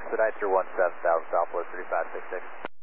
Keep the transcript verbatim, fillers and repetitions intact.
expedite through one seven thousand Southwest three five six six.